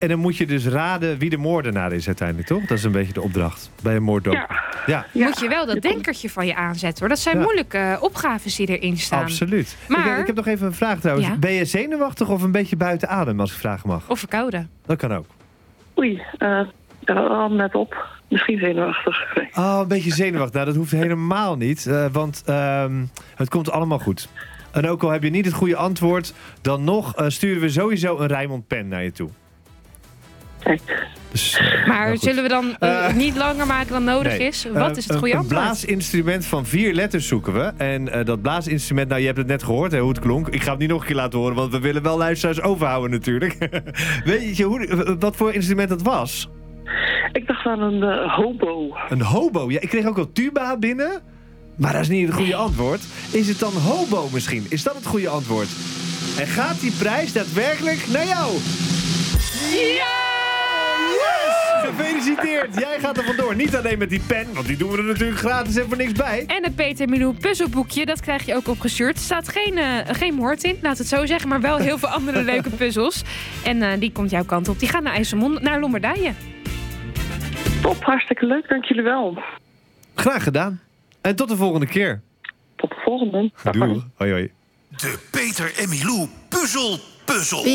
En dan moet je dus raden wie de moordenaar is uiteindelijk, toch? Dat is een beetje de opdracht bij een moorddoop. Ja. Moet je wel dat denkertje van je aanzetten, hoor. Dat zijn moeilijke opgaves die erin staan. Absoluut. Maar... Ik heb nog even een vraag trouwens. Ja? Ben je zenuwachtig of een beetje buiten adem, als ik vragen mag? Of verkouden. Dat kan ook. Oei, net op. Misschien zenuwachtig. Een beetje zenuwachtig. Nou, dat hoeft helemaal niet. Want het komt allemaal goed. En ook al heb je niet het goede antwoord, dan nog sturen we sowieso een Rijnmond pen naar je toe. Kijk. Dus, maar zullen we dan niet langer maken dan nodig is? Wat is het goede antwoord? Een blaasinstrument van 4 letters zoeken we. En dat blaasinstrument, nou je hebt het net gehoord, hè, hoe het klonk. Ik ga het niet nog een keer laten horen, want we willen wel luisteraars overhouden natuurlijk. Weet je wat voor instrument dat was? Ik dacht aan een hobo. Een hobo? Ja, ik kreeg ook al tuba binnen. Maar dat is niet het goede antwoord. Is het dan hobo misschien? Is dat het goede antwoord? En gaat die prijs daadwerkelijk naar jou? Ja! Yes! Gefeliciteerd! Jij gaat er vandoor. Niet alleen met die pen, want die doen we er natuurlijk gratis en voor niks bij. En het Peter Milou puzzelboekje, dat krijg je ook opgestuurd. Er staat geen moord in, laat het zo zeggen, maar wel heel veel andere leuke puzzels. En die komt jouw kant op. Die gaan naar IJsselmond, naar Lombardije. Top, hartstikke leuk. Dank jullie wel. Graag gedaan. En tot de volgende keer. Tot de volgende. Doei. Hoi hoi. De Peter en Milou puzzel.